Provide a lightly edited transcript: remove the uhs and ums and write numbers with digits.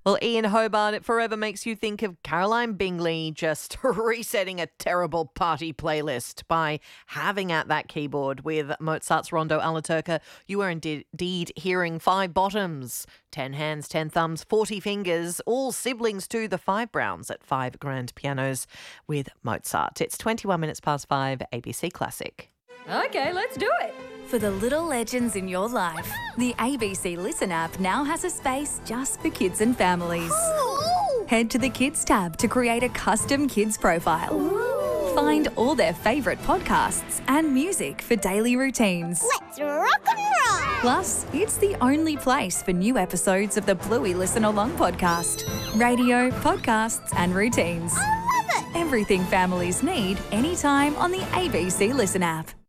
Well, Ian Hobart, it forever makes you think of Caroline Bingley just resetting a terrible party playlist by having at that keyboard with Mozart's Rondo alla Turca. You are indeed hearing five bottoms, 10 hands, 10 thumbs, 40 fingers, all siblings to the five Browns at five grand pianos with Mozart. It's 21 minutes past 5, ABC Classic. Okay, let's do it. For the little legends in your life, the ABC Listen app now has a space just for kids and families. Head to the Kids tab to create a custom kids profile. Find all their favourite podcasts and music for daily routines. Let's rock and roll! Plus, it's the only place for new episodes of the Bluey Listen Along podcast. Radio, podcasts and routines. I love it! Everything families need anytime on the ABC Listen app.